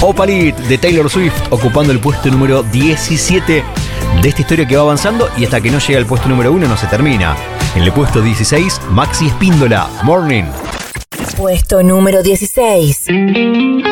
Hope de Taylor Swift, ocupando el puesto número 17 de esta historia que va avanzando y hasta que no llega al puesto número 1 no se termina. En el puesto 16, Maxi Espíndola, Morning. Puesto número 16.